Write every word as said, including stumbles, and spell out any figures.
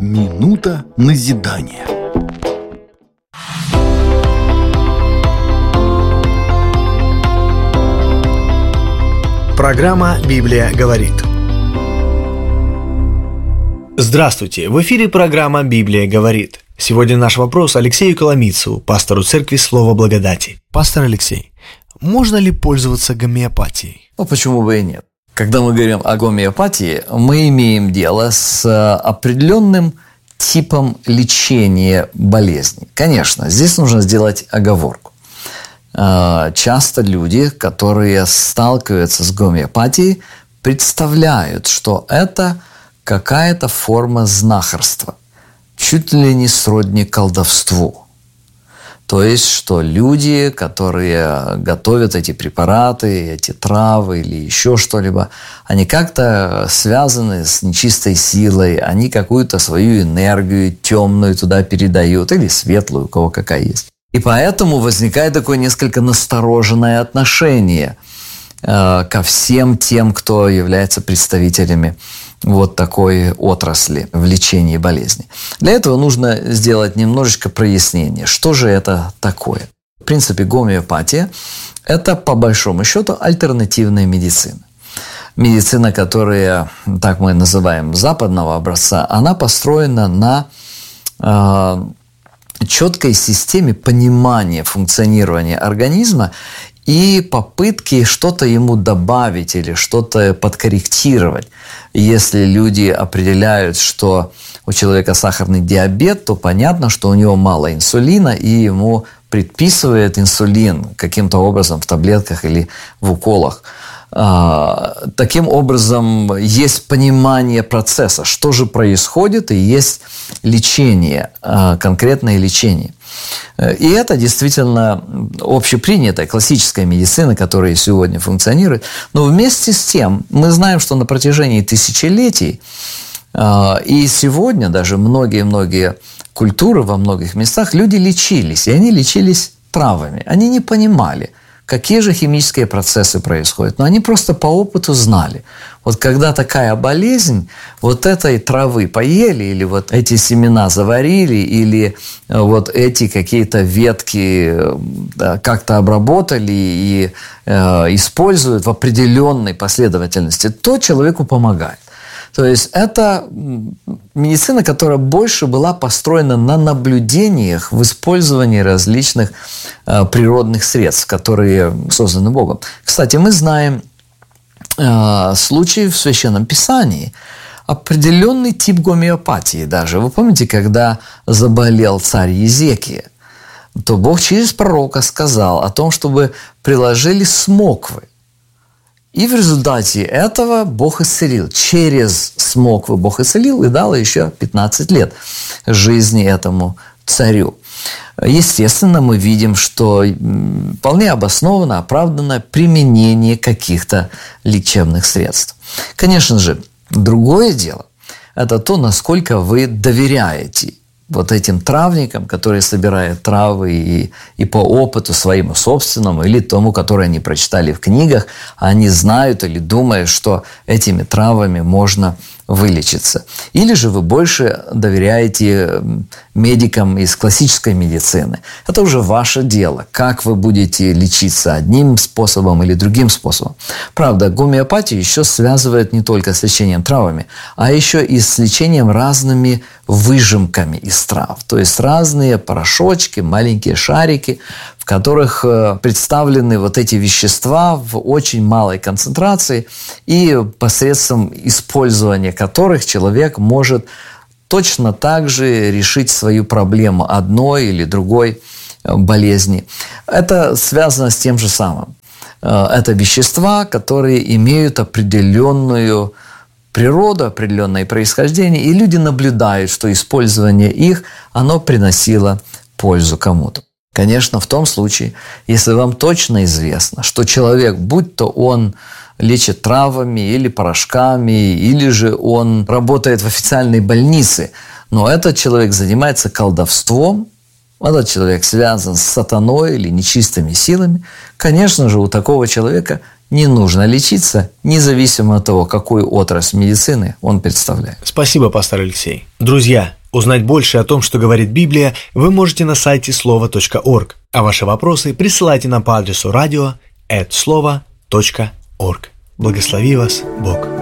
Минута назидания. Программа «Библия говорит». Здравствуйте! В эфире программа «Библия говорит». Сегодня наш вопрос Алексею Коломийцеву, пастору церкви «Слово благодати». Пастор Алексей, можно ли пользоваться гомеопатией? Ну, почему бы и нет? Когда мы говорим о гомеопатии, мы имеем дело с определенным типом лечения болезни. Конечно, здесь нужно сделать оговорку. Часто люди, которые сталкиваются с гомеопатией, представляют, что это какая-то форма знахарства, чуть ли не сродни колдовству. То есть, что люди, которые готовят эти препараты, эти травы или еще что-либо, они как-то связаны с нечистой силой, они какую-то свою энергию темную туда передают, или светлую, у кого какая есть. И поэтому возникает такое несколько настороженное отношение э, ко всем тем, кто является представителями вот такой отрасли в лечении болезни. Для этого нужно сделать немножечко прояснение, что же это такое. В принципе, гомеопатия – это, по большому счету, альтернативная медицина. Медицина, которая, так мы называем, западного образца, она построена на э, четкой системе понимания функционирования организма и попытки что-то ему добавить или что-то подкорректировать. Если люди определяют, что у человека сахарный диабет, то понятно, что у него мало инсулина, и ему предписывают инсулин каким-то образом в таблетках или в уколах. Таким образом, есть понимание процесса, что же происходит, и есть лечение, конкретное лечение. И это действительно общепринятая классическая медицина, которая сегодня функционирует. Но вместе с тем мы знаем, что на протяжении тысячелетий и сегодня даже многие-многие культуры во многих местах люди лечились, и они лечились травами. Они не понимали, какие же химические процессы происходят. Но они просто по опыту знали. Вот когда такая болезнь, вот этой травы поели, или вот эти семена заварили, или вот эти какие-то ветки да, как-то обработали и э, используют в определенной последовательности, то человеку помогает. То есть это медицина, которая больше была построена на наблюдениях в использовании различных э, природных средств, которые созданы Богом. Кстати, мы знаем э, случаи в Священном Писании, определенный тип гомеопатии даже. Вы помните, когда заболел царь Езекия, то Бог через пророка сказал о том, чтобы приложили смоквы. И в результате этого Бог исцелил. Через смоквы Бог исцелил и дал еще пятнадцать лет жизни этому царю. Естественно, мы видим, что вполне обоснованно, оправданно применение каких-то лечебных средств. Конечно же, другое дело – это то, насколько вы доверяете вот этим травникам, которые собирают травы и, и по опыту своему собственному или тому, который они прочитали в книгах, они знают или думают, что этими травами можно вылечиться. Или же вы больше доверяете медикам из классической медицины. Это уже ваше дело, как вы будете лечиться одним способом или другим способом. Правда, гомеопатию еще связывают не только с лечением травами, а еще и с лечением разными выжимками из трав. То есть разные порошочки, маленькие шарики, в которых представлены вот эти вещества в очень малой концентрации и посредством использования которых человек может точно так же решить свою проблему одной или другой болезни. Это связано с тем же самым. Это вещества, которые имеют определенную природу, определенное происхождение, и люди наблюдают, что использование их, оно приносило пользу кому-то. Конечно, в том случае, если вам точно известно, что человек, будь то он лечит травами или порошками, или же он работает в официальной больнице, но этот человек занимается колдовством, этот человек связан с сатаной или нечистыми силами, конечно же, у такого человека не нужно лечиться, независимо от того, какую отрасль медицины он представляет. Спасибо, пастор Алексей. Друзья, Узнать больше о том, что говорит Библия, вы можете на сайте слова точка орг, а ваши вопросы присылайте нам по адресу радио эт слова точка орг. Благослови вас Бог.